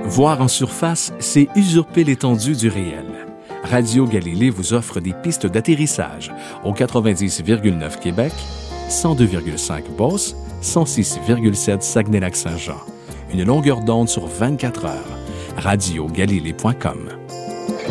Voir en surface, c'est usurper l'étendue du réel. Radio Galilée vous offre des pistes d'atterrissage au 90,9 Québec, 102,5 Beauce, 106,7 Saguenay-Lac-Saint-Jean. Une longueur d'onde sur 24 heures. radiogalilée.com.